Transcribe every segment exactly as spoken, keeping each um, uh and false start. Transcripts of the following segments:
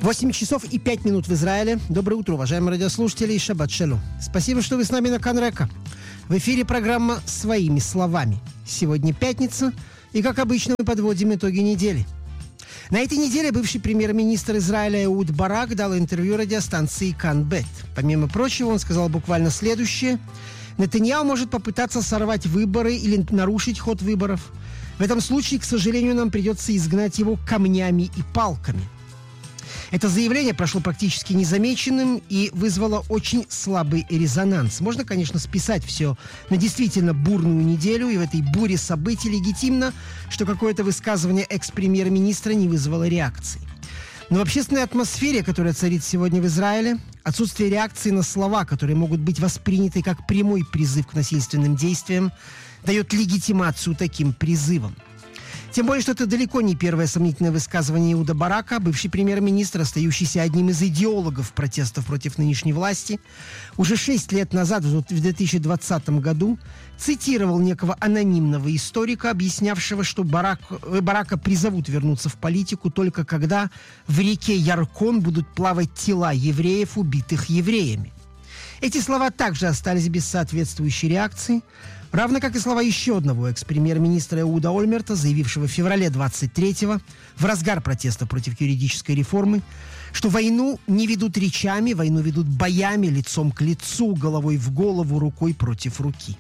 восемь часов и пять минут в Израиле. Доброе утро, уважаемые радиослушатели, и шаббат шалом. Спасибо, что вы с нами на Канрека. В эфире программа «Своими словами». Сегодня пятница, и, как обычно, мы подводим итоги недели. На этой неделе бывший премьер-министр Израиля Эхуд Барак дал интервью радиостанции Кан-Бет. Помимо прочего, он сказал буквально следующее. Нетаньяху может попытаться сорвать выборы или нарушить ход выборов. В этом случае, к сожалению, нам придется изгнать его камнями и палками. Это заявление прошло практически незамеченным и вызвало очень слабый резонанс. Можно, конечно, списать все на действительно бурную неделю, и в этой буре событий легитимно, что какое-то высказывание экс-премьер-министра не вызвало реакции. Но в общественной атмосфере, которая царит сегодня в Израиле, отсутствие реакции на слова, которые могут быть восприняты как прямой призыв к насильственным действиям, дает легитимацию таким призывам. Тем более, что это далеко не первое сомнительное высказывание Эхуда Барака. Бывший премьер-министр, остающийся одним из идеологов протестов против нынешней власти, уже шесть лет назад, в две тысячи двадцатом году, цитировал некого анонимного историка, объяснявшего, что Барак, Барака призовут вернуться в политику только когда в реке Яркон будут плавать тела евреев, убитых евреями. Эти слова также остались без соответствующей реакции, равно как и слова еще одного экс-премьер-министра Эхуда Ольмерта, заявившего в феврале двадцать третьего, в разгар протеста против юридической реформы, что войну не ведут речами, войну ведут боями, лицом к лицу, головой в голову, рукой против руки.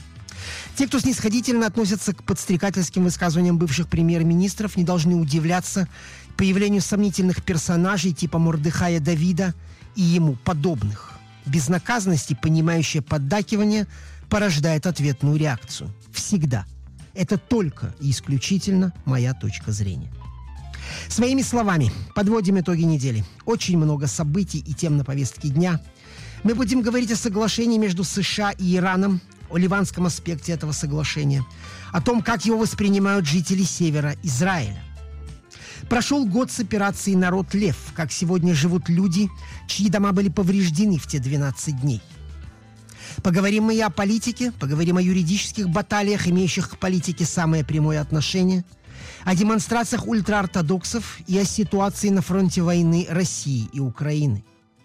Те, кто снисходительно относятся к подстрекательским высказываниям бывших премьер-министров, не должны удивляться появлению сомнительных персонажей типа Мордехая Давида и ему подобных. Безнаказанность и понимающее поддакивание порождает ответную реакцию. Всегда. Это только и исключительно моя точка зрения. Своими словами, подводим итоги недели. Очень много событий и тем на повестке дня. Мы будем говорить о соглашении между США и Ираном, о ливанском аспекте этого соглашения, о том, как его воспринимают жители севера Израиля. Прошел год с операцией «Народ Лев», как сегодня живут люди, чьи дома были повреждены в те двенадцать дней. Поговорим мы и о политике, поговорим о юридических баталиях, имеющих к политике самое прямое отношение, о демонстрациях ультраортодоксов и о ситуации на фронте войны России и Украины.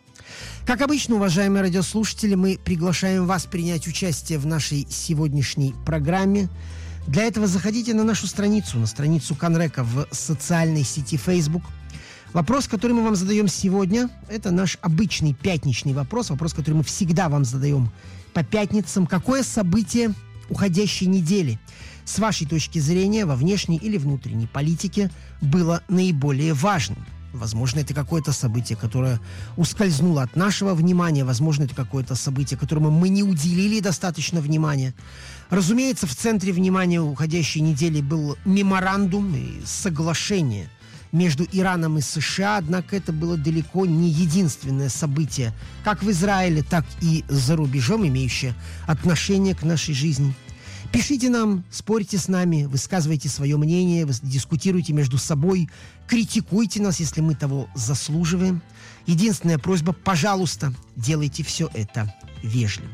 Как обычно, уважаемые радиослушатели, мы приглашаем вас принять участие в нашей сегодняшней программе. Для этого заходите на нашу страницу, на страницу Канрека в социальной сети Facebook. Вопрос, который мы вам задаем сегодня, это наш обычный пятничный вопрос, вопрос, который мы всегда вам задаем по пятницам. Какое событие уходящей недели, с вашей точки зрения, во внешней или внутренней политике, было наиболее важным? Возможно, это какое-то событие, которое ускользнуло от нашего внимания. Возможно, это какое-то событие, которому мы не уделили достаточно внимания. Разумеется, в центре внимания уходящей недели был меморандум и соглашение между Ираном и США, однако это было далеко не единственное событие, как в Израиле, так и за рубежом, имеющее отношение к нашей жизни. Пишите нам, спорьте с нами, высказывайте свое мнение, дискутируйте между собой, критикуйте нас, если мы того заслуживаем. Единственная просьба, пожалуйста, делайте все это вежливо.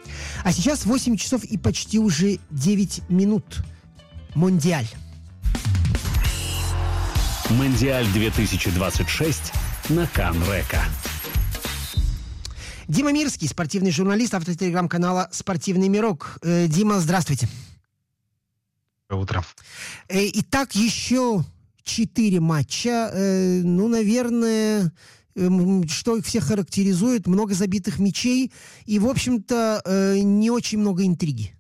А сейчас восемь часов и почти уже девять минут. Мондиаль. Мондиаль две тысячи двадцать шесть на Канрека. Дима Мирский, спортивный журналист, автор телеграм-канала «Спортивный мирок». Э, Дима, здравствуйте. Доброе утро. Э, итак, еще четыре матча. Э, ну, наверное, э, что их всех характеризует, много забитых мячей и, в общем-то, э, не очень много интриги.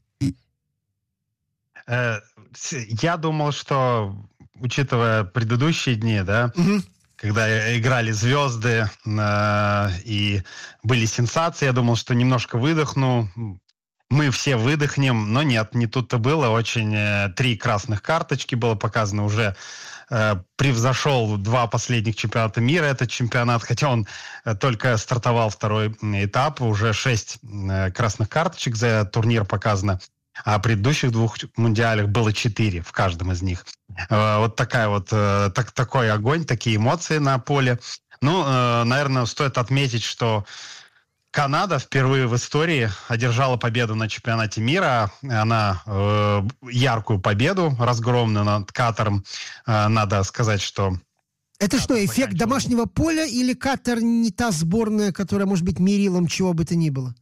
Э, я думал, что, учитывая предыдущие дни, да, угу. когда играли звезды э, и были сенсации, я думал, что немножко выдохну. Мы все выдохнем, но нет, не тут-то было. Очень э, три красных карточки было показано. Уже э, превзошел два последних чемпионата мира этот чемпионат, хотя он э, только стартовал второй этап. Уже шесть э, красных карточек за турнир показано. А предыдущих двух мундиалях было четыре в каждом из них. Э, вот такая вот, э, так, такой огонь, такие эмоции на поле. Ну, э, наверное, стоит отметить, что Канада впервые в истории одержала победу на чемпионате мира. Она э, яркую победу, разгромную над Катаром. Э, надо сказать, что Это что, эффект домашнего поля или Катар не та сборная, которая может быть мерилом чего бы то ни было?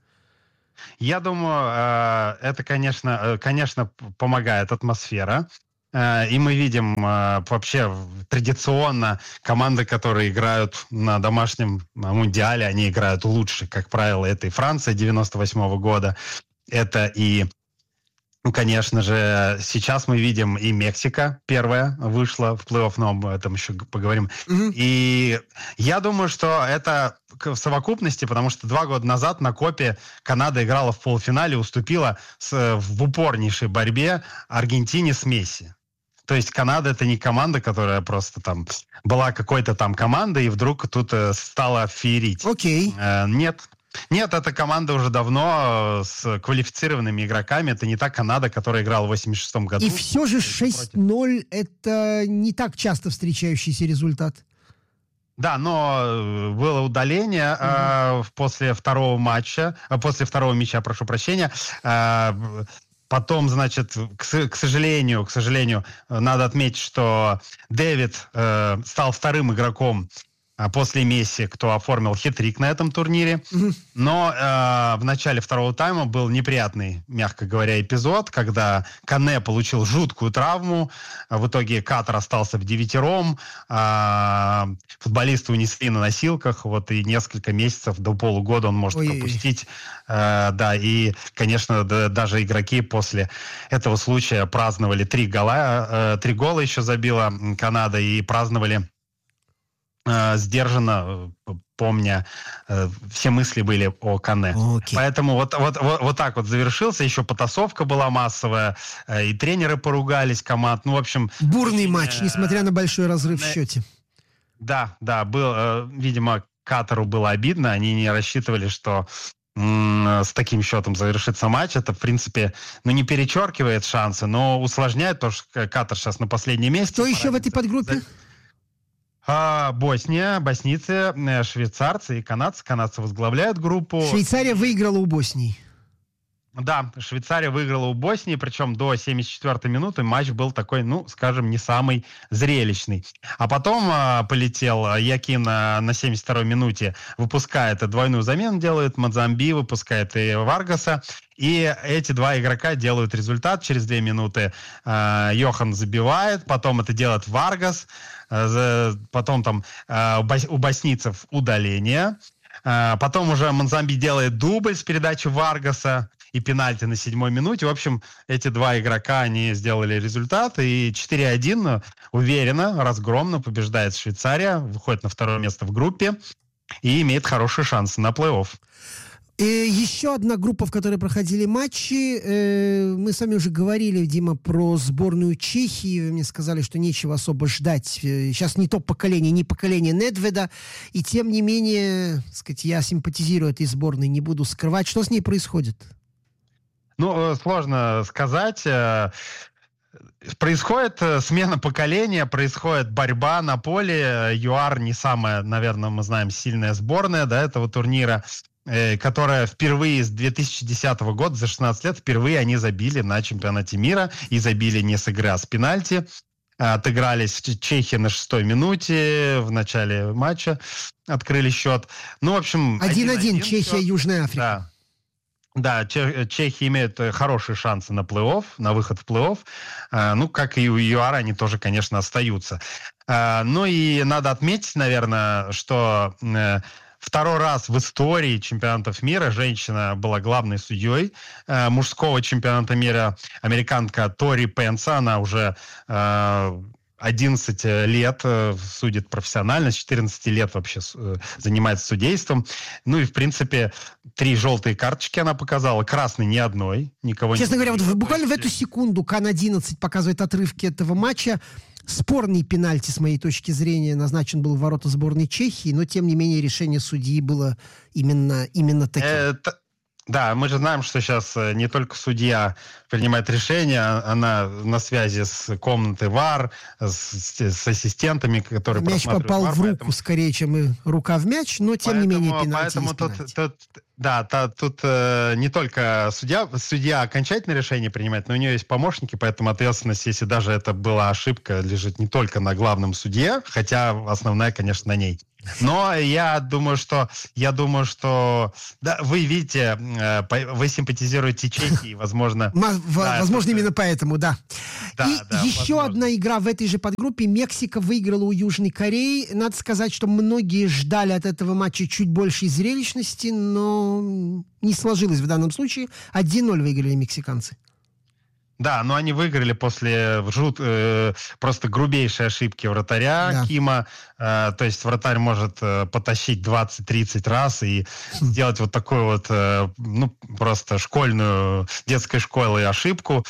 Я думаю, это, конечно, конечно, помогает атмосфера. И мы видим вообще традиционно команды, которые играют на домашнем мундиале, они играют лучше. Как правило, это и Франция девяносто восьмого года, это и, ну, конечно же, сейчас мы видим и Мексика первая вышла в плей-офф, но об этом еще поговорим. Mm-hmm. И я думаю, что это в совокупности, потому что два года назад на Копе Канада играла в полуфинале, уступила с, в упорнейшей борьбе Аргентине с Месси. То есть Канада — это не команда, которая просто там была какой-то там командой и вдруг тут э, стала феерить. Окей. Э, нет. Нет, эта команда уже давно с квалифицированными игроками. Это не та Канада, которая играла в восемьдесят шестом году. И все же шесть ноль — это не так часто встречающийся результат. Да, но было удаление mm-hmm. э, после второго матча, э, после второго мяча, прошу прощения. Э, Потом, значит, к, к сожалению, к сожалению, надо отметить, что Дэвид э, стал вторым игроком э, после Месси, кто оформил хет-трик на этом турнире. Mm-hmm. Но э, в начале второго тайма был неприятный, мягко говоря, эпизод, когда Кане получил жуткую травму. В итоге Катар остался в девятером. Э, футболисты унесли на носилках. Вот и несколько месяцев до полугода он может Ой-ой-ой. пропустить. Uh, да, и, конечно, да, даже игроки после этого случая праздновали три гола, uh, три гола еще забила Канада, и праздновали uh, сдержанно, помня, uh, все мысли были о Кане. Okay. Поэтому вот, вот, вот, вот так вот завершился, еще потасовка была массовая, uh, и тренеры поругались команд, ну, в общем... Бурный матч, uh, несмотря на большой разрыв uh, в счете. Да, да, был, uh, видимо, Катару было обидно, они не рассчитывали, что с таким счетом завершится матч. Это, в принципе, ну, не перечеркивает шансы, но усложняет то, что Катар сейчас на последнем месте. Кто еще в этой подгруппе? А, Босния, боснийцы, швейцарцы и канадцы. Канадцы возглавляют группу. Швейцария выиграла у Боснии. Да, Швейцария выиграла у Боснии, причем до семьдесят четвёртой минуты матч был такой, ну, скажем, не самый зрелищный. А потом а, полетел Якин а, на семьдесят второй минуте, выпускает двойную замену, делает Мадзамби, выпускает и Варгаса. И эти два игрока делают результат. Через две минуты а, Йохан забивает, потом это делает Варгас, а, потом там а, у боснийцев удаление. А, потом уже Мадзамби делает дубль с передачи Варгаса и пенальти на седьмой минуте. В общем, эти два игрока, они сделали результат. И четыре один уверенно, разгромно побеждает Швейцария, выходит на второе место в группе и имеет хорошие шансы на плей-офф. И еще одна группа, в которой проходили матчи. Мы с вами уже говорили, Дима, про сборную Чехии. Вы мне сказали, что нечего особо ждать. Сейчас не то поколение, не поколение Недведа. И тем не менее, так сказать, я симпатизирую этой сборной, не буду скрывать. Что с ней происходит? Ну, сложно сказать. Происходит смена поколения, происходит борьба на поле. ЮАР не самая, наверное, мы знаем, сильная сборная, да, этого турнира, которая впервые с две тысячи десятого года, за шестнадцать лет, впервые они забили на чемпионате мира. И забили не с игры, а с пенальти. Отыгрались Чехия на шестой минуте в начале матча. Открыли счет. Ну, в общем... один-один, Чехия, счет. Южная Африка. Да. Да, Чехия имеет хорошие шансы на плей-офф, на выход в плей-офф. Ну, как и у ЮАР, они тоже, конечно, остаются. Ну и надо отметить, наверное, что второй раз в истории чемпионатов мира женщина была главной судьей мужского чемпионата мира, американка Тори Пенса. Она уже одиннадцать лет судит профессионально, с четырнадцати лет вообще занимается судейством. Ну и, в принципе, три желтые карточки она показала, красной ни одной, никого Честно не... говоря, вот буквально в эту секунду Кан одиннадцать показывает отрывки этого матча. Спорный пенальти, с моей точки зрения, назначен был в ворота сборной Чехии, но, тем не менее, решение судьи было именно, именно таким. Это... Да, мы же знаем, что сейчас не только судья принимает решения, она на связи с комнатой ВАР, с, с ассистентами, которые мяч просматривают попал ВАР, в руку поэтому... скорее, чем и рука в мяч, но тем поэтому, не менее пенальти поэтому есть тут, пенальти. тут, да, та, тут э, не только судья, судья окончательное решение принимает, но у нее есть помощники, поэтому ответственность, если даже это была ошибка, лежит не только на главном судье, хотя основная, конечно, на ней. Но я думаю, что я думаю, что да, вы видите, вы симпатизируете Чехии, возможно. Да, возможно, это... именно поэтому, да. да И да, еще возможно. одна игра в этой же подгруппе. Мексика выиграла у Южной Кореи. Надо сказать, что многие ждали от этого матча чуть большей зрелищности, но не сложилось в данном случае. один ноль выиграли мексиканцы. Да, но они выиграли после жут, э, просто грубейшей ошибки вратаря да. Кима. Э, то есть вратарь может э, потащить двадцать-тридцать раз и хм. сделать вот такую вот, э, ну, просто школьную, детской школы ошибку.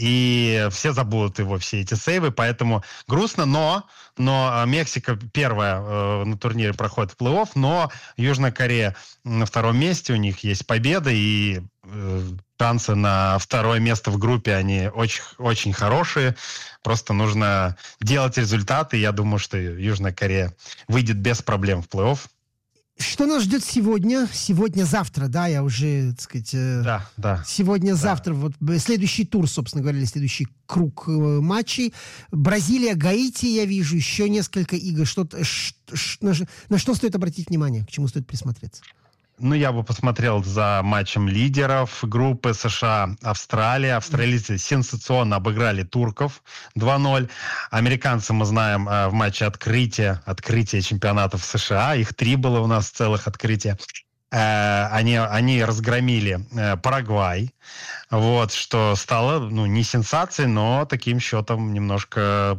И все забудут его, все эти сейвы. Поэтому грустно, но... Но Мексика первая э, на турнире проходит в плей-офф, но Южная Корея на втором месте, у них есть победа, и э, шансы на второе место в группе, они очень, очень хорошие. Просто нужно делать результаты, и я думаю, что Южная Корея выйдет без проблем в плей-офф. Что нас ждет сегодня? Сегодня-завтра, да, я уже, так сказать... Э, да, да. Сегодня-завтра, да. вот следующий тур, собственно говоря, или следующий круг э, матчей. Бразилия, Гаити, я вижу, еще несколько игр. Что-то, ш, ш, на, на что стоит обратить внимание? К чему стоит присмотреться? Ну, я бы посмотрел за матчем лидеров группы США-Австралия. Австралийцы сенсационно обыграли турков два ноль. Американцы, мы знаем, в матче открытия, открытия чемпионатов США. Их три было у нас целых открытия. Они, они разгромили Парагвай. Вот, что стало, ну, не сенсацией, но таким счетом немножко...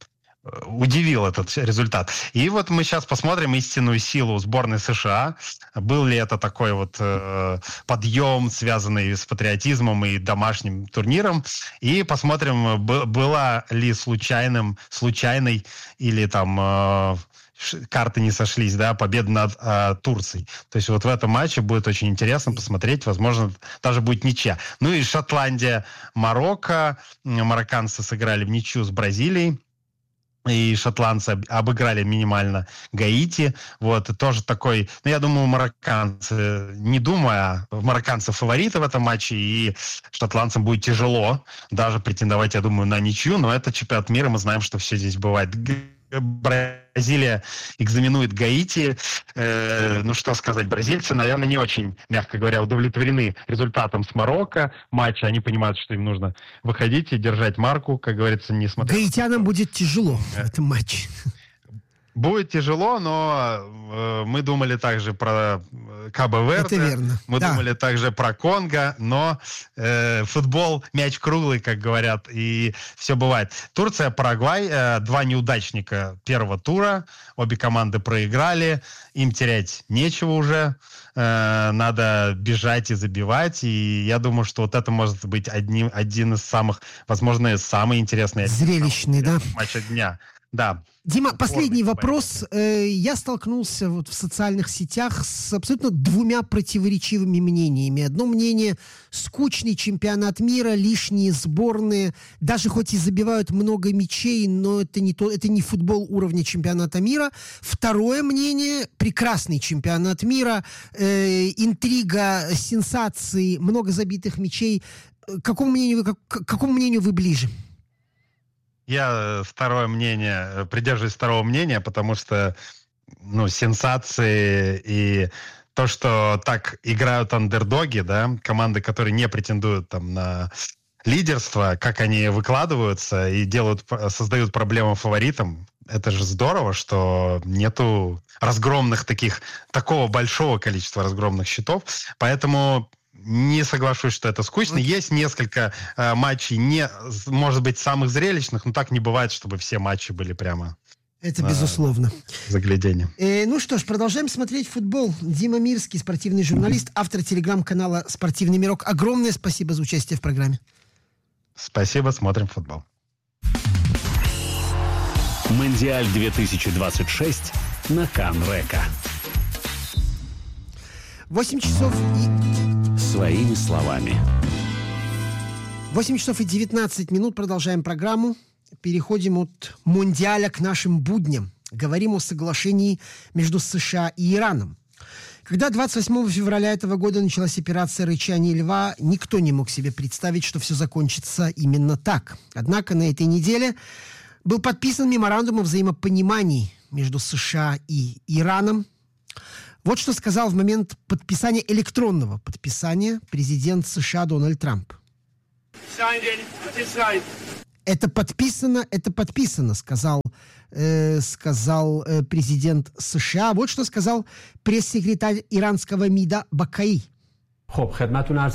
удивил этот результат. И вот мы сейчас посмотрим истинную силу сборной США. Был ли это такой вот э, подъем, связанный с патриотизмом и домашним турниром. И посмотрим, б- была ли случайным, случайной или там... Э, карты не сошлись, да, победа над э, Турцией. То есть вот в этом матче будет очень интересно посмотреть, возможно, даже будет ничья. Ну и Шотландия, Марокко. Марокканцы сыграли в ничью с Бразилией. И шотландцы обыграли минимально Гаити. Вот, и тоже такой... Ну, я думаю, марокканцы, не думая, марокканцы фавориты в этом матче, и шотландцам будет тяжело даже претендовать, я думаю, на ничью, но это чемпионат мира, мы знаем, что все здесь бывает. Бразилия экзаменует Гаити. Э, ну, что сказать, бразильцы, наверное, не очень, мягко говоря, удовлетворены результатом с Марокко матча. Они понимают, что им нужно выходить и держать марку, как говорится, не смотря... Гаитянам будет тяжело в этом матче. Будет тяжело, но э, мы думали также про Кабо-Верде. Это верно. Мы да. думали также про Конго, но э, футбол, мяч круглый, как говорят, и все бывает. Турция, Парагвай, э, два неудачника первого тура, обе команды проиграли, им терять нечего уже, э, надо бежать и забивать, и я думаю, что вот это может быть одним, один из самых, возможно, самый интересный, зрелищный, да? матча дня. Да. Дима, последний вопрос. Я столкнулся вот в социальных сетях с абсолютно двумя противоречивыми мнениями. Одно мнение — скучный чемпионат мира, лишние сборные, даже хоть и забивают много мячей, но это не, то, это не футбол уровня чемпионата мира. Второе мнение — прекрасный чемпионат мира, э, интрига, сенсации, много забитых мячей. К какому мнению, как, к какому мнению вы ближе? Я второе мнение, придерживаюсь второго мнения, потому что, ну, сенсации и то, что так играют андердоги, да, команды, которые не претендуют там на лидерство, как они выкладываются и делают, создают проблемы фаворитам, это же здорово, что нету разгромных таких, такого большого количества разгромных счетов, поэтому... Не соглашусь, что это скучно. Есть несколько э, матчей, не, может быть, самых зрелищных, но так не бывает, чтобы все матчи были прямо... Это безусловно. Заглядение. Э, ну что ж, продолжаем смотреть футбол. Дима Мирский, спортивный журналист, автор телеграм-канала «Спортивный мирок». Огромное спасибо за участие в программе. Спасибо, смотрим футбол. Мондиаль две тысячи двадцать шесть на Канрека. восемь часов и... Своими словами. восемь часов и девятнадцать минут. Продолжаем программу. Переходим от Мундиаля к нашим будням. Говорим о соглашении между США и Ираном. Когда двадцать восьмого февраля этого года началась операция «Рычание льва», никто не мог себе представить, что все закончится именно так. Однако на этой неделе был подписан меморандум о взаимопонимании между США и Ираном. Вот что сказал в момент подписания, электронного подписания, президент США Дональд Трамп. Это подписано, это подписано, сказал, э, сказал э, президент США. Вот что сказал пресс-секретарь иранского МИДа Бакаи. Прямо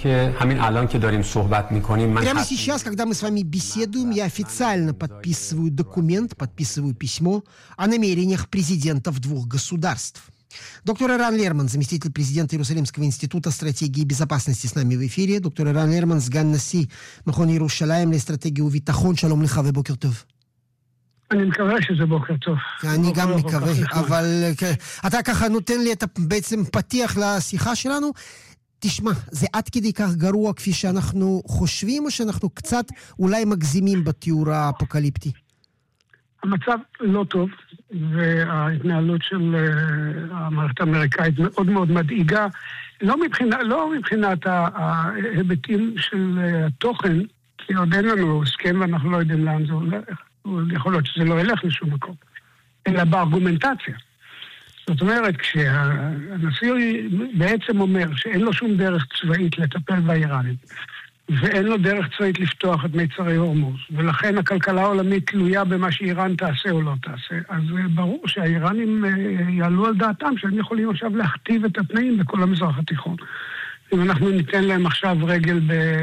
сейчас, когда мы с вами беседуем, я официально подписываю документ, подписываю письмо о намерениях президентов двух государств. Доктор Эран Лерман, заместитель президента Иерусалимского института стратегии и безопасности, с нами в эфире. Доктор Эран Лерман, סגן נשיא מכון ירושלים לאסטרטגיה וביטחון. שלום לך ובוקר טוב. אני מקווה שזה בוקר טוב. אני גם מקווה, אבל אתה ככה נותן לי את בעצם פתיח לשיחה שלנו. תשמע, זה עד כדי כך גרוע כפי שאנחנו חושבים, או שאנחנו קצת אולי מגזימים בתיאור האפוקליפטי? המצב לא טוב, וההתנהלות של המערכת האמריקאית מאוד מאוד מדאיגה, לא מבחינת, לא מבחינת ההיבטים של התוכן, כי עוד אין לנו הסכם ואנחנו לא יודעים לאן זה הולך, יכול להיות שזה לא ילך לשום מקום, אלא בארגומנטציה. זאת אומרת, כשהנשיא בעצם אומר שאין לו שום דרך צבאית לטפל באיראנים, ואין לו דרך צבאית לפתוח את מיצרי הורמוז, ולכן הכלכלה העולמית תלויה במה שאיראן תעשה או לא תעשה, אז ברור שהאיראנים יעלו על דעתם שהם יכולים עכשיו להכתיב את התנאים בכל המזרח התיכון. אם אנחנו ניתן להם עכשיו רגל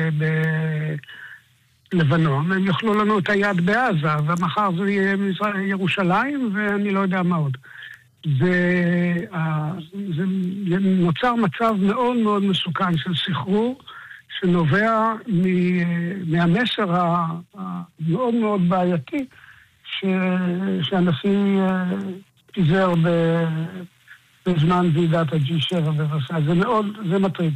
בלבנון, הם יאכלו לנו את היד בעזה, ומחר זה יהיה ירושלים, ואני לא יודע מה עוד. זה, זה נוצר מצב מאוד מאוד מסוכן של סחרור, שנובע מהמסר המאוד מאוד בעייתי שהנשיא פיזר בזמן ועידת הג'י שבע בוורסאי. זה מאוד, זה מטריד.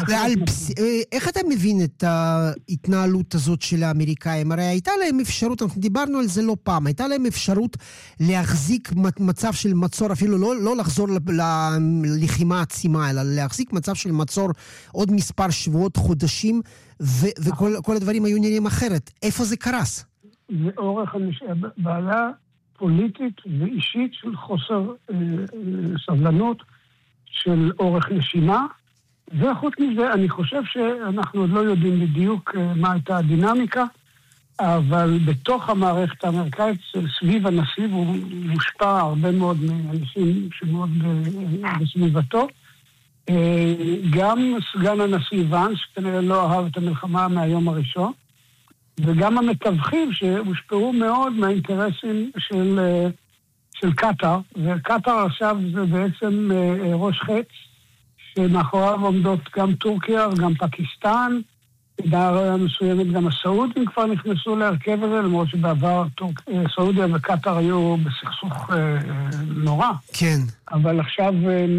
איך אתה מבין את ההתנהלות הזאת של האמריקאים? הרי הייתה להם אפשרות, אנחנו דיברנו על זה לא פעם, הייתה להם אפשרות להחזיק מצב של מצור, אפילו לא, לא לחזור ללחימה עצימה, אלא להחזיק מצב של מצור עוד מספר שבועות, חודשים, ו- וכל כל הדברים היו נראים אחרת. איפה זה קרס? זה אורך בעיה פוליטית ואישית של חוסר אה, אה, סבלנות, של אורך נשימה, וחוץ מזה אני חושב שאנחנו עוד לא יודעים בדיוק אה, מה הייתה הדינמיקה, אבל בתוך המערכת האמריקאית סביב הנשיא, הוא מושפע הרבה מאוד מאנשים שמאוד אה, בסביבתו, אה, גם סגן הנשיא ואנס, כנראה לא אהב את המלחמה מהיום הראשון, וגם המתווכים שהושפעו מאוד מהאינטרסים של, של קטר, וקטר עכשיו זה בעצם ראש חץ, שמאחוריו עומדות גם טורקיה וגם פקיסטן, בדעה מסוימת גם הסעודים כבר נכנסו להרכב הזה, למרות שבעבר טורק, סעודיה וקטר היו בסכסוך נורא. כן. אבל עכשיו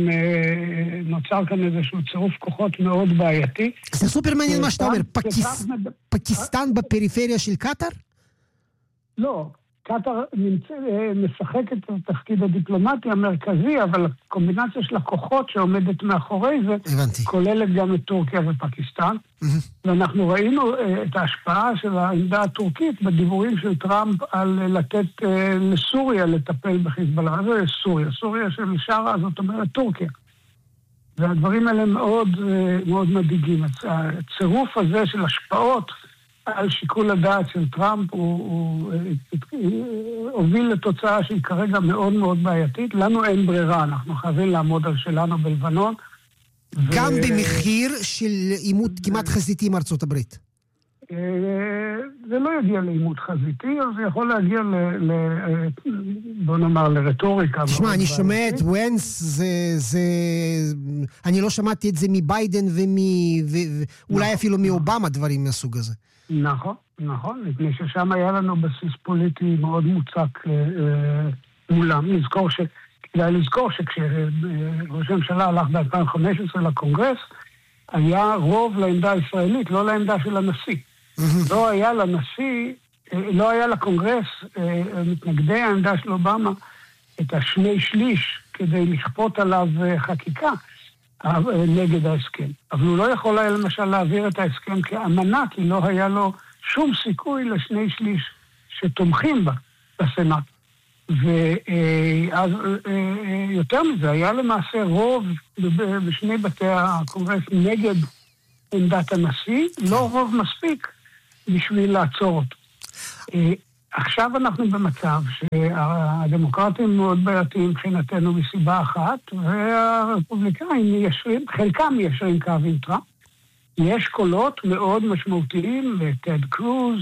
נוצר כאן איזשהו צירוף כוחות מאוד בעייתי. זה סופר מעניין מה שאתה אומר, פקיסטן בפריפריה של קטר? לא, קטר משחקת את התפקיד הדיפלומטי המרכזי, אבל הקומבינציה של הכוחות שעומדת מאחורי זה, כוללת גם את טורקיה ופקיסטן, ואנחנו ראינו את ההשפעה של העמדה הטורקית בדיבורים של טראמפ על לתת לסוריה לטפל בחיזבאללה. זה סוריה, סוריה של שרה, זאת אומרת טורקיה. והדברים האלה מאוד מאוד מדאיגים. הצירוף הזה של השפעות על שיקול הדעת של טראמפ הוא הוביל לתוצאה שהיא כרגע מאוד מאוד בעייתית. לנו אין ברירה, אנחנו חייבים לעמוד על שלנו בלבנון. גם במחיר של עימות כמעט חזיתי עם ארצות הברית. זה לא יגיע לעימות חזיתי, אז זה יכול להגיע ל... בוא נאמר, לרטוריקה. תשמע, אני שומע את ונס, זה... אני לא שמעתי את זה מביידן ואולי אפילו מאובמה, דברים מהסוג הזה. נכון, נכון, מפני ששם היה לנו בסיס פוליטי מאוד מוצק מולם. נזכור ש... כדאי לזכור שכשראש הממשלה הלך ב-אלפיים וחמש עשרה לקונגרס, היה רוב לעמדה הישראלית, לא לעמדה של הנשיא. לא היה לנשיא, לא היה לקונגרס, מתנגדי העמדה של אובמה, את השני שליש כדי לכפות עליו חקיקה נגד ההסכם. אבל הוא לא יכול היה למשל להעביר את ההסכם כאמנה, כי לא היה לו שום סיכוי לשני שליש שתומכים בה בסנאט. ואז יותר מזה, היה למעשה רוב בשני בתי הקונגרס נגד עמדת הנשיא, לא רוב מספיק בשביל לעצור אותו. עכשיו אנחנו במצב שהדמוקרטים מאוד בעייתיים מבחינתנו מסיבה אחת, והרפובליקאים מיישרים, חלקם מיישרים קו עם טראמפ. יש קולות מאוד משמעותיים לטד קרוז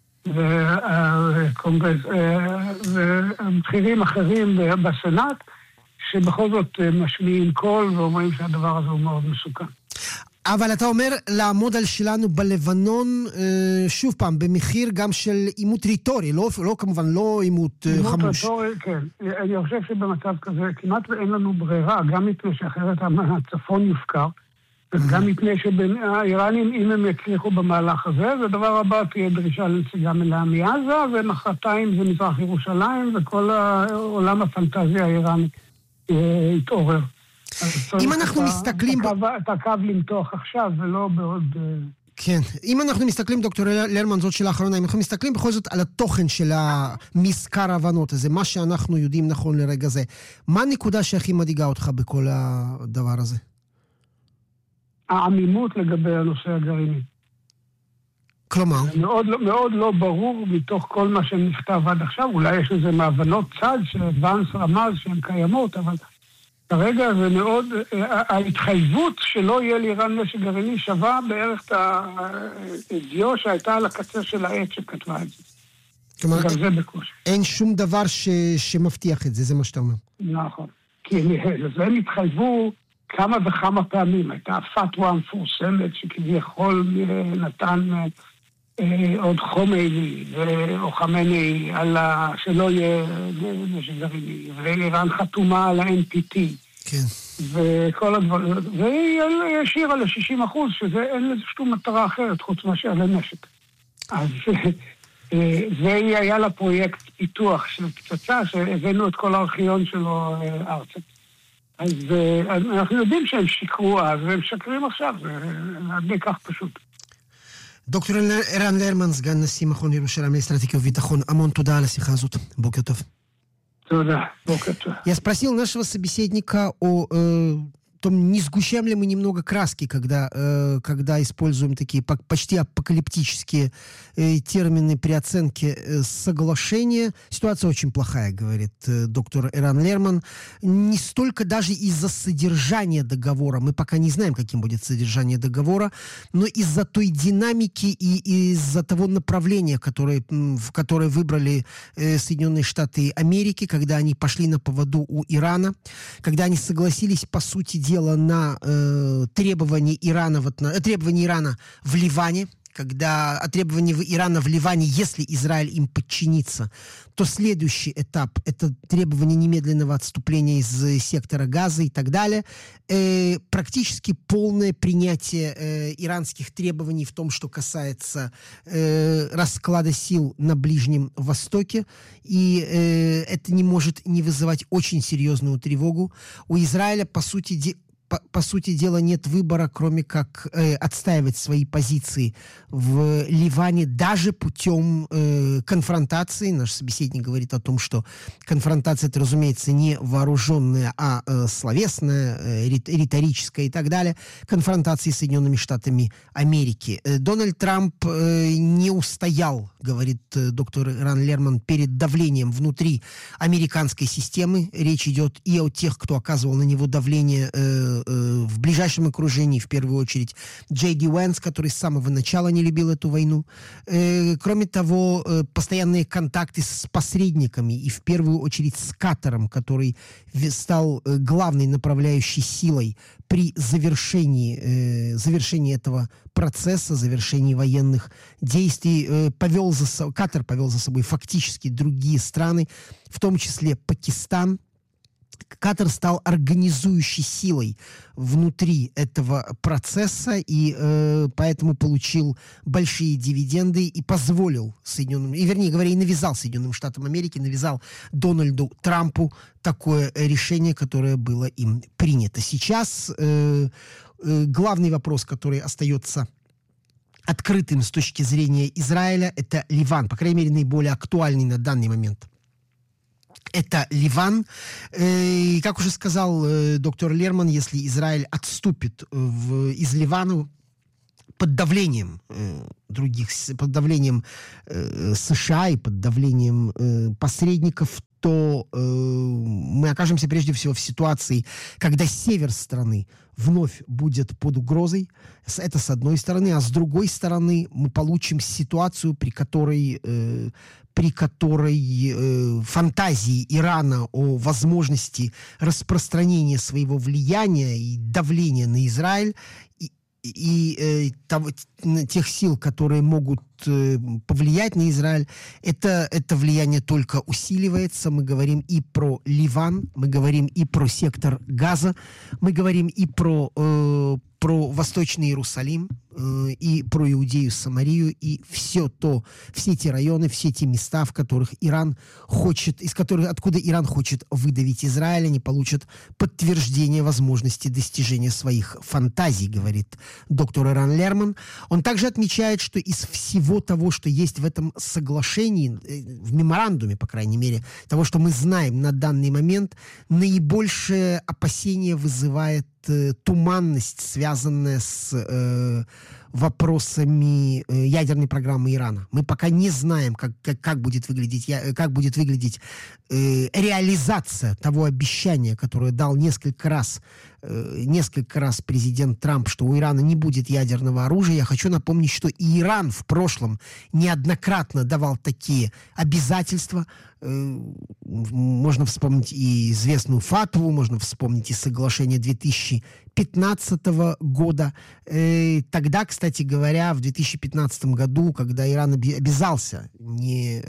ובכירים אחרים בסנאט, שבכל זאת משמיעים קול ואומרים שהדבר הזה הוא מאוד מסוכן. אבל אתה אומר לעמוד על שלנו בלבנון, שוב פעם, במחיר גם של עימות ריטורי, לא, לא כמובן לא עימות חמוש. עימות ריטורי, כן. אני חושב שבמצב כזה כמעט ואין לנו ברירה, גם מפני שאחרת הצפון יופקר, וגם מפני שהאיראנים, אם הם יצליחו במהלך הזה, הדבר הבא תהיה דרישה לנסיגה מלאה מעזה, ומחרתיים זה מזרח ירושלים, וכל העולם הפנטזיה האיראני יתעורר. אם אנחנו מסתכלים... את הקו למתוח עכשיו ולא בעוד... כן, אם אנחנו מסתכלים, דוקטור לרמן, זאת שאלה האחרונה, אם אנחנו מסתכלים בכל זאת על התוכן של המזכר ההבנות הזה, מה שאנחנו יודעים נכון לרגע זה, מה הנקודה שהכי מדאיגה אותך בכל הדבר הזה? העמימות לגבי הנושא הגרעיני. כלומר? מאוד, מאוד לא ברור מתוך כל מה שנכתב עד עכשיו, אולי יש איזה מהבנות צד שוואנס רמז שהן קיימות, אבל כרגע זה מאוד, ההתחייבות שלא יהיה לאיראן נשק גרעיני שווה בערך את הדיו שהייתה על הקצה של העץ שכתבה את זה. כלומר, זה בקושי. אין שום דבר ש... שמבטיח את זה, זה מה שאתה אומר. נכון. כי לזה הם התחייבו כמה וכמה פעמים. הייתה הפתווה המפורסמת שכביכול נתן עוד חומייני או חמני על שלא יהיה נשק גרעיני, ואיראן חתומה על ה-אן פי טי. כן. וכל הדברים, והיא השאירה ל-שישים אחוז, שזה אין לזה שום מטרה אחרת חוץ מאשר לנשק. אז זה היה לה פרויקט פיתוח של פצצה, שהבאנו את כל הארכיון שלו ארצה. אז אנחנו יודעים שהם שיקרו אז, והם שקרים עכשיו, זה עד כך פשוט. דוקטור ערן לרמן, סגן נשיא מכון ירושלים לאסטרטגיה וביטחון, המון туда על השיחה הזאת. בוקר טוב. תודה, бокер טוב. Я спросил нашего собеседника о э, том, не сгущаем ли мы немного краски, когда, э, когда используем такие почти апокалиптические э, термины при оценке э, соглашения. Ситуация очень плохая, говорит э, доктор Эран Лерман. Не столько даже из-за содержания договора, мы пока не знаем, каким будет содержание договора, но из-за той динамики и из-за того направления, которое, в которое выбрали э, Соединенные Штаты Америки, когда они пошли на поводу у Ирана, когда они согласились, по сути дела, дело на э, требования Ирана, вот, на, требования Ирана в Ливане, когда о требовании Ирана в Ливане, если Израиль им подчинится, то следующий этап – это требование немедленного отступления из сектора Газа и так далее. Э, практически полное принятие э, иранских требований в том, что касается э, расклада сил на Ближнем Востоке. И э, это не может не вызывать очень серьезную тревогу. У Израиля, по сути дела, По, по сути дела, нет выбора, кроме как э, отстаивать свои позиции в Ливане даже путем э, конфронтации. Наш собеседник говорит о том, что конфронтация, это, разумеется, не вооруженная, а э, словесная, э, риторическая и так далее. Конфронтации с Соединенными Штатами Америки. Э, Дональд Трамп э, не устоял, говорит э, доктор Эран Лерман, перед давлением внутри американской системы. Речь идет и о тех, кто оказывал на него давление э, в ближайшем окружении, в первую очередь, Джей Ди Уэнс, который с самого начала не любил эту войну. Э, кроме того, э, постоянные контакты с посредниками, и в первую очередь с Катаром, который стал э, главной направляющей силой при завершении, э, завершении этого процесса, завершении военных действий. Э, повел за со... Катар повел за собой фактически другие страны, в том числе Пакистан, Катар стал организующей силой внутри этого процесса и э, поэтому получил большие дивиденды и позволил Соединенным, и, вернее говоря, и навязал Соединенным Штатам Америки, навязал Дональду Трампу такое решение, которое было им принято. Сейчас э, э, главный вопрос, который остается открытым с точки зрения Израиля, это Ливан, по крайней мере, наиболее актуальный на данный момент. Это Ливан. И, как уже сказал э, доктор Лерман, если Израиль отступит в, из Ливана под давлением э, других, под давлением э, США и под давлением э, посредников, то э, мы окажемся прежде всего в ситуации, когда север страны вновь будет под угрозой. Это с одной стороны. А с другой стороны мы получим ситуацию, при которой, э, при которой э, фантазии Ирана о возможности распространения своего влияния и давления на Израиль и, и э, того, тех сил, которые могут э, повлиять на Израиль, это, это влияние только усиливается. Мы говорим и про Ливан, мы говорим и про сектор Газа, мы говорим и про, э, про Восточный Иерусалим, э, и про Иудею, Самарию, и все то, все те районы, все те места, в которых Иран хочет, из которых, откуда Иран хочет выдавить Израиль, они получат подтверждение возможности достижения своих фантазий, говорит доктор Эран Лерман. Он также отмечает, что из всего того, что есть в этом соглашении, в меморандуме, по крайней мере, того, что мы знаем на данный момент, наибольшее опасение вызывает э, туманность, связанная с э, вопросами э, ядерной программы Ирана. Мы пока не знаем, как, как, как будет выглядеть, я, как будет выглядеть э, реализация того обещания, которое дал несколько раз несколько раз президент Трамп, что у Ирана не будет ядерного оружия. Я хочу напомнить, что и Иран в прошлом неоднократно давал такие обязательства. Можно вспомнить и известную фатву, можно вспомнить и соглашение две тысячи пятнадцатого года. Тогда, кстати говоря, в две тысячи пятнадцатом году, когда Иран обязался не...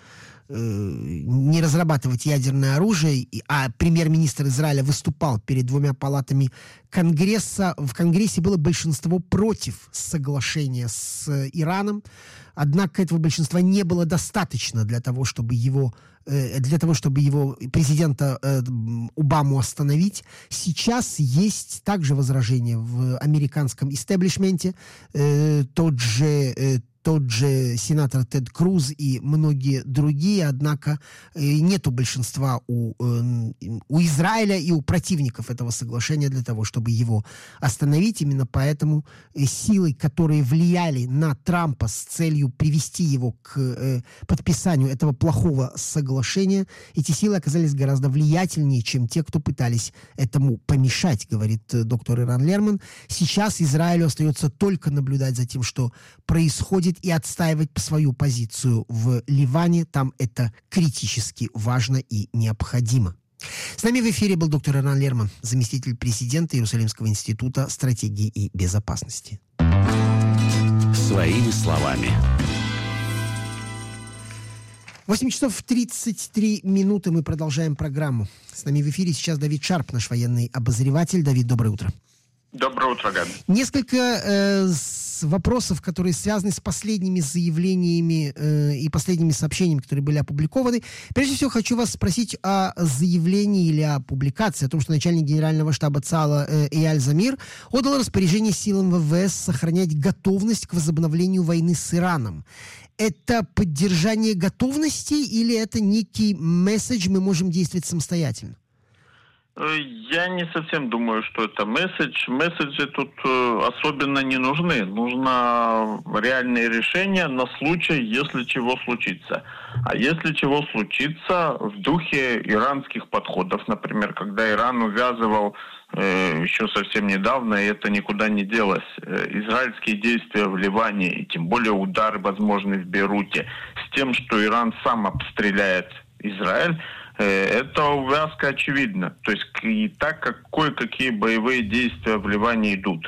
не разрабатывать ядерное оружие, а премьер-министр Израиля выступал перед двумя палатами Конгресса, в Конгрессе было большинство против соглашения с Ираном, однако этого большинства не было достаточно для того, чтобы его для того, чтобы его президента э, Обаму остановить. Сейчас есть также возражения в американском истеблишменте. Э, тот же э, тот же сенатор Тед Круз и многие другие, однако э, нету большинства у, э, у Израиля и у противников этого соглашения для того, чтобы его остановить. Именно поэтому э, силы, которые влияли на Трампа с целью привести его к э, подписанию этого плохого соглашения, эти силы оказались гораздо влиятельнее, чем те, кто пытались этому помешать, говорит э, доктор Эран Лерман. Сейчас Израилю остается только наблюдать за тем, что происходит, и отстаивать свою позицию в Ливане. Там это критически важно и необходимо. С нами в эфире был доктор Эран Лерман, заместитель президента Иерусалимского института стратегии и безопасности. Своими словами. восемь часов тридцать три минуты. Мы продолжаем программу. С нами в эфире сейчас Давид Шарп, наш военный обозреватель. Давид, доброе утро. Доброе утро, Габи. Несколько э, с вопросов, которые связаны с последними заявлениями э, и последними сообщениями, которые были опубликованы. Прежде всего, хочу вас спросить о заявлении или о публикации, о том, что начальник генерального штаба ЦАЛа э, Эйаль Замир отдал распоряжение силам ВВС сохранять готовность к возобновлению войны с Ираном. Это поддержание готовности или это некий месседж, мы можем действовать самостоятельно? Я не совсем думаю, что это месседж. Месседжи тут особенно не нужны. Нужно реальные решения на случай, если чего случится. А если чего случится в духе иранских подходов, например, когда Иран увязывал э, еще совсем недавно, и это никуда не делось, э, израильские действия в Ливане, и тем более удары возможны в Бейруте, с тем, что Иран сам обстреляет Израиль, это увязка очевидна. То есть и так как кое-какие боевые действия в Ливане идут. И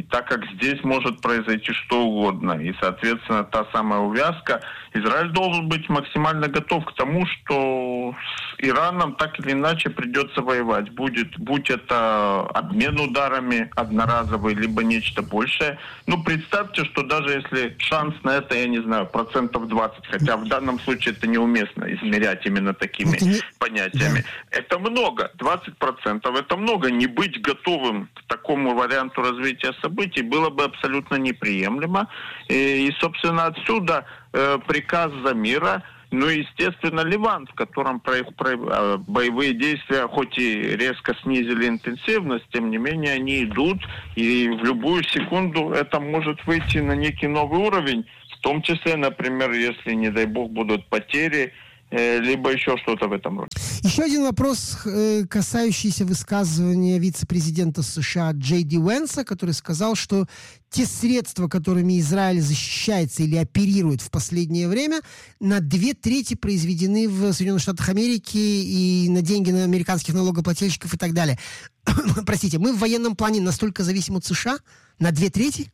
так как здесь может произойти что угодно, и, соответственно, та самая увязка, Израиль должен быть максимально готов к тому, что с Ираном так или иначе придется воевать. Будет, будь это обмен ударами одноразовый, либо нечто большее. Ну, представьте, что даже если шанс на это, я не знаю, процентов двадцать, хотя в данном случае это неуместно измерять именно такими это не... понятиями. Да. Это много, двадцать процентов это много. Не быть готовым к такому варианту развития событий было бы абсолютно неприемлемо. И, и собственно, отсюда э, приказ Замира. Ну и, естественно, Ливан, в котором про, про, боевые действия хоть и резко снизили интенсивность, тем не менее они идут, и в любую секунду это может выйти на некий новый уровень, в том числе, например, если, не дай бог, будут потери, либо еще что-то в этом роде. Еще один вопрос, касающийся высказывания вице-президента США Джей Ди Венса, который сказал, что те средства, которыми Израиль защищается или оперирует в последнее время, на две трети произведены в Соединенных Штатах Америки и на деньги на американских налогоплательщиков и так далее. Простите, мы в военном плане настолько зависим от США? На две трети?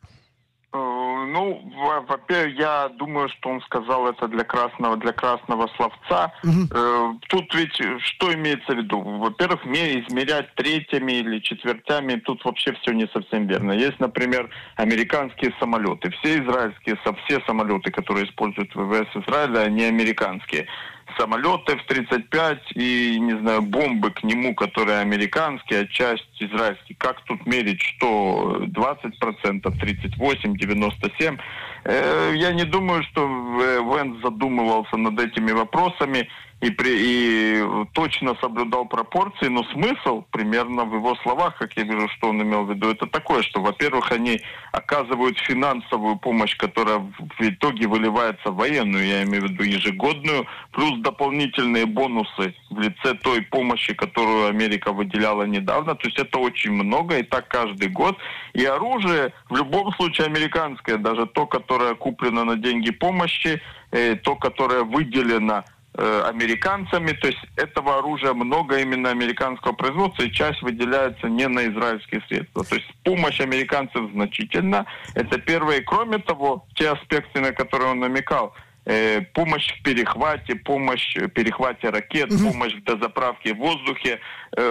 Ну, во-первых, я думаю, что он сказал это для красного, для красного словца. Угу. Тут ведь что имеется в виду? Во-первых, не измерять третьими или четвертями, тут вообще все не совсем верно. Есть, например, американские самолеты. Все израильские, все самолеты, которые используют ВВС Израиля, они американские. Самолеты эф тридцать пять и, не знаю, бомбы к нему, которые американские, а часть израильские. Как тут мерить, что двадцать процентов, тридцать восемь процентов, девяносто семь процентов? Э, я не думаю, что Венс задумывался над этими вопросами и, при, и точно соблюдал пропорции, но смысл примерно в его словах, как я вижу, что он имел в виду, это такое, что, во-первых, они оказывают финансовую помощь, которая в итоге выливается в военную, я имею в виду ежегодную, плюс дополнительные бонусы в лице той помощи, которую Америка выделяла недавно. То есть это очень много, и так каждый год. И оружие в любом случае американское, даже то, которое куплено на деньги помощи, то, которое выделено американцами, то есть этого оружия много именно американского производства, и часть выделяется не на израильские средства. То есть помощь американцев значительна. Это первое. И кроме того, те аспекты, на которые он намекал, э, помощь в перехвате, помощь в перехвате ракет, mm-hmm. помощь в дозаправке в воздухе, э,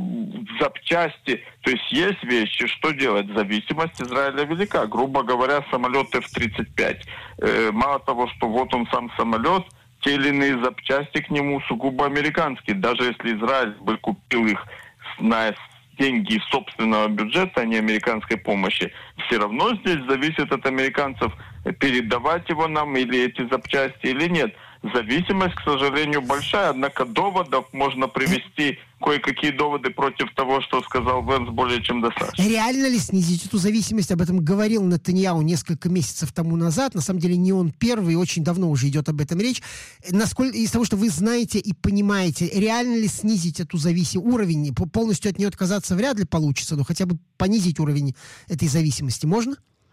в запчасти. То есть есть вещи, что делать? Зависимость Израиля велика. Грубо говоря, самолет эф тридцать пять. Э, мало того, что вот он сам самолет, те или иные запчасти к нему сугубо американские. Даже если Израиль бы купил их на деньги собственного бюджета, а не американской помощи, все равно здесь зависит от американцев, передавать его нам или эти запчасти или нет. Зависимость, к сожалению, большая, однако доводов можно привести, кое-какие доводы против того, что сказал Венс, более чем достаточно. Реально ли снизить эту зависимость? Об этом говорил Нетаньяху несколько месяцев тому назад. На самом деле не он первый, очень давно уже идет об этом речь. Насколько, из того, что вы знаете и понимаете, реально ли снизить эту зависимость, уровень, полностью от нее отказаться вряд ли получится, но хотя бы понизить уровень этой зависимости можно?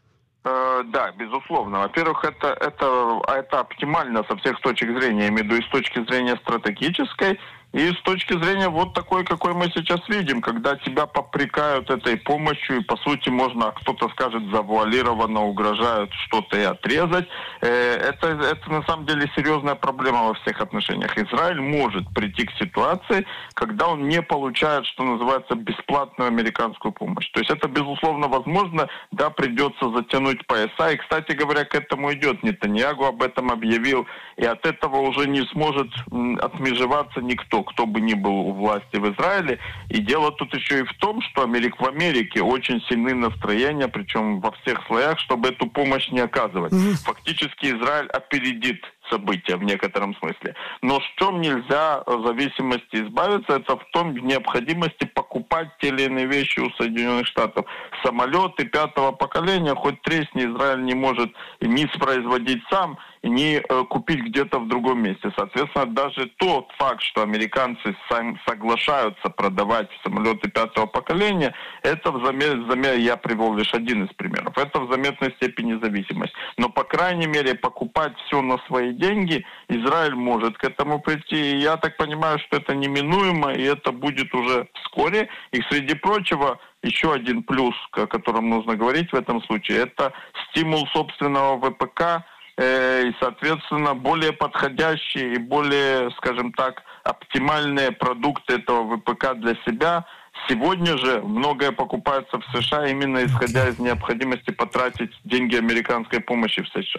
Да, безусловно. Во-первых, это, это, это оптимально со всех точек зрения. Я имею в виду и с точки зрения стратегической, и с точки зрения вот такой, какой мы сейчас видим, когда тебя попрекают этой помощью, и, по сути, можно, кто-то скажет, завуалированно угрожают что-то и отрезать. Это, это на самом деле серьезная проблема во всех отношениях. Израиль может прийти к ситуации, когда он не получает, что называется, бесплатную американскую помощь. То есть это, безусловно, возможно, да, придется затянуть пояса. И, кстати говоря, к этому идет. Нетаньяху об этом объявил, и от этого уже не сможет отмежеваться никто, кто бы ни был у власти в Израиле. И дело тут еще и в том, что Америк, в Америке очень сильны настроения, причем во всех слоях, чтобы эту помощь не оказывать. Mm-hmm. Фактически Израиль опередит события в некотором смысле. Но в чем нельзя в зависимости избавиться, это в том в необходимости покупать те или иные вещи у Соединенных Штатов. Самолеты пятого поколения, хоть тресни, Израиль не может ни воспроизводить сам, ни э, купить где-то в другом месте. Соответственно, даже тот факт, что американцы сам соглашаются продавать самолеты пятого поколения, это в заметной, заме... я привел лишь один из примеров, это в заметной степени зависимость. Но, по крайней мере, покупать все на свои деньги, Израиль может к этому прийти. И я так понимаю, что это неминуемо, и это будет уже вскоре. И, среди прочего, еще один плюс, о котором нужно говорить в этом случае, это стимул собственного ВПК, и, соответственно, более подходящие и более, скажем так, оптимальные продукты этого ВПК для себя. Сегодня же многое покупается в США именно исходя из необходимости потратить деньги американской помощи в США.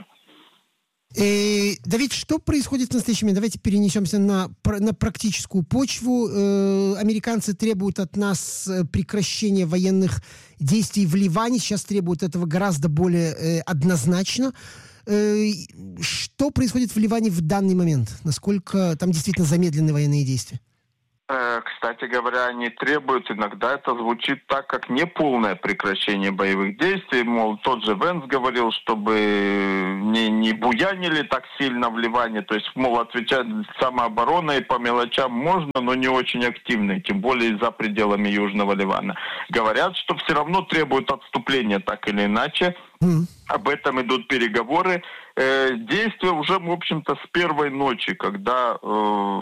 Э, Давид, что происходит в настоящий момент? Давайте перенесемся на, на практическую почву. Э, американцы требуют от нас прекращения военных действий в Ливане. Сейчас требуют этого гораздо более э, однозначно. Что происходит в Ливане в данный момент? Насколько там действительно замедлены военные действия? Кстати говоря, они требуют, иногда это звучит так, как неполное прекращение боевых действий. Мол, тот же Венс говорил, чтобы не, не буянили так сильно в Ливане. То есть, мол, отвечать самообороной по мелочам можно, но не очень активно, тем более за пределами Южного Ливана. Говорят, что все равно требуют отступления так или иначе. Mm. Об этом идут переговоры. Э, действия уже, в общем-то, с первой ночи, когда э,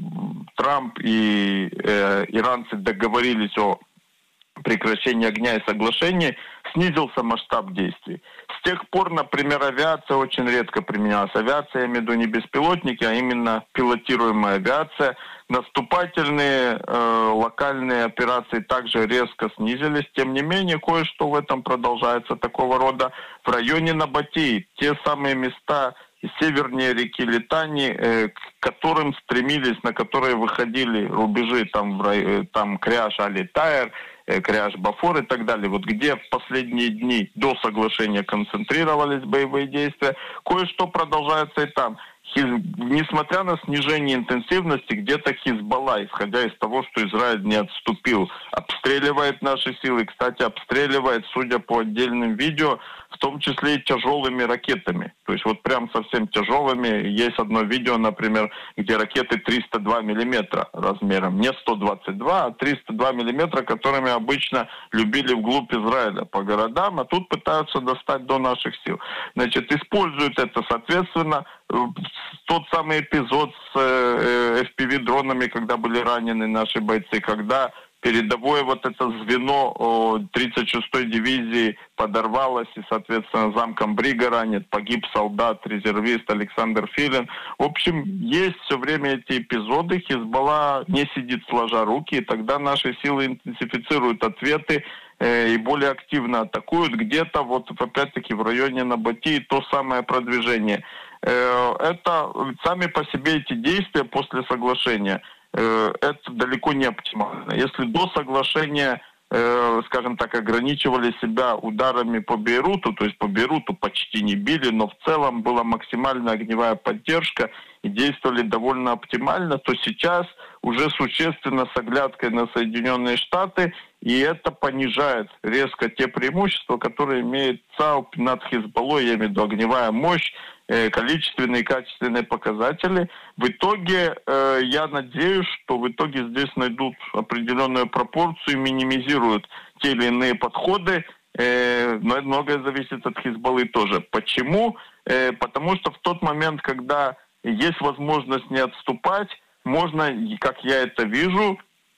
Трамп и э, иранцы договорились о прекращении огня и соглашении, снизился масштаб действий. С тех пор, например, авиация очень редко применялась. Авиация, я имею в виду не беспилотники, а именно пилотируемая авиация. Наступательные э, локальные операции также резко снизились. Тем не менее, кое-что в этом продолжается такого рода. В районе Набатии, те самые места севернее реки Литани, э, к которым стремились, на которые выходили рубежи, там, в рай, там Кряж Али-Тайр, э, Кряж Бафор и так далее. Вот где в последние дни до соглашения концентрировались боевые действия, кое-что продолжается и там. Хиз... Несмотря на снижение интенсивности, где-то Хизбалла, исходя из того, что Израиль не отступил, обстреливает наши силы. Кстати, обстреливает, судя по отдельным видео, в том числе и тяжелыми ракетами. То есть вот прям совсем тяжелыми. Есть одно видео, например, где ракеты триста два миллиметра размером. Не сто двадцать два, а триста два миллиметра, которыми обычно любили вглубь Израиля по городам, а тут пытаются достать до наших сил. Значит, используют это, соответственно, тот самый эпизод с э, эф пи ви-дронами, когда были ранены наши бойцы, когда передовое вот это звено тридцать шестой дивизии подорвалось, и, соответственно, замком Брига ранит, погиб солдат, резервист Александр Филин. В общем, есть все время эти эпизоды, Хизбалла не сидит сложа руки, и тогда наши силы интенсифицируют ответы э, и более активно атакуют. Где-то вот опять-таки в районе Набатии то самое продвижение. Э, это сами по себе эти действия после соглашения, это далеко не оптимально. Если до соглашения, э, скажем так, ограничивали себя ударами по Бейруту, то есть по Бейруту почти не били, но в целом была максимальная огневая поддержка и действовали довольно оптимально, то сейчас уже существенно с оглядкой на Соединенные Штаты, и это понижает резко те преимущества, которые имеет ЦАУ над Хизбаллой, я имею в виду огневая мощь, количественные и качественные показатели. В итоге, э, я надеюсь, что в итоге здесь найдут определенную пропорцию и минимизируют те или иные подходы, э, но многое зависит от Хизбаллы тоже. Почему? Э, потому что в тот момент, когда есть возможность не отступать, можно, как я это вижу,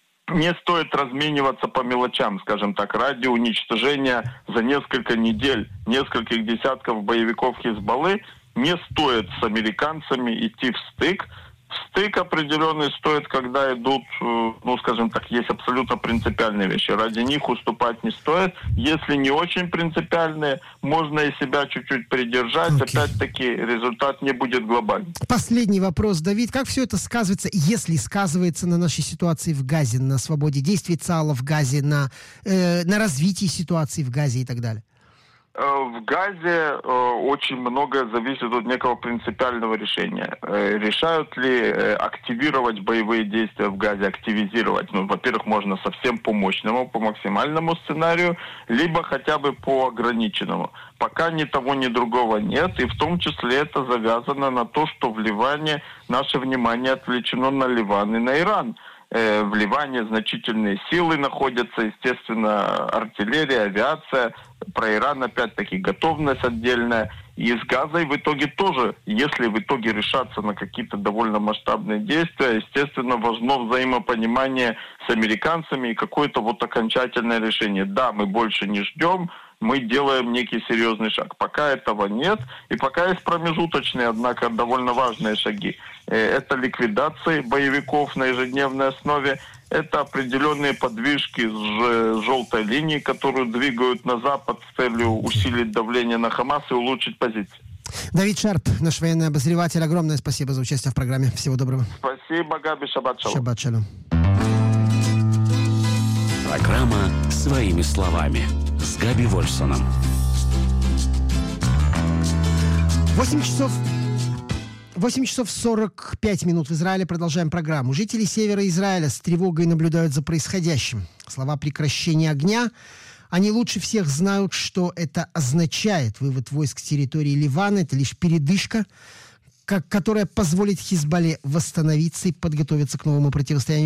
не стоит размениваться по мелочам, скажем так, ради уничтожения за несколько недель нескольких десятков боевиков Хизбаллы. Не стоит с американцами идти в стык. В стык определенный стоит, когда идут, ну, скажем так, есть абсолютно принципиальные вещи. Ради них уступать не стоит. Если не очень принципиальные, можно и себя чуть-чуть придержать. Okay. Опять-таки, результат не будет глобальным. Последний вопрос, Давид. Как все это сказывается, если сказывается на нашей ситуации в Газе, на свободе действий ЦАУла в Газе, на, э, на развитии ситуации в Газе и так далее? В Газе э, очень многое зависит от некого принципиального решения. Э, решают ли э, активировать боевые действия в Газе, активизировать? Ну, во-первых, можно совсем по мощному, по максимальному сценарию, либо хотя бы по ограниченному. Пока ни того, ни другого нет, и в том числе это завязано на то, что в Ливане наше внимание отвлечено на Ливан и на Иран. В Ливане значительные силы находятся, естественно, артиллерия, авиация. Про Иран, опять-таки, готовность отдельная. И с Газой в итоге тоже, если в итоге решаться на какие-то довольно масштабные действия, естественно, важно взаимопонимание с американцами и какое-то вот окончательное решение. Да, мы больше не ждем, мы делаем некий серьезный шаг. Пока этого нет, и пока есть промежуточные, однако довольно важные шаги. Это ликвидация боевиков на ежедневной основе, это определенные подвижки с желтой линии, которую двигают на Запад с целью усилить давление на Хамас и улучшить позиции. Давид Шарп, наш военный обозреватель, огромное спасибо за участие в программе. Всего доброго. Спасибо, Габи, шаббат шалом. Шаббат шалом. Программа «Своими словами» с Габи Вольфсоном. восемь часов... восемь часов сорок пять минут в Израиле. Продолжаем программу. Жители севера Израиля с тревогой наблюдают за происходящим. Слова прекращения огня. Они лучше всех знают, что это означает. Вывод войск с территории Ливана – это лишь передышка, как, которая позволит Хизбалле восстановиться и подготовиться к новому противостоянию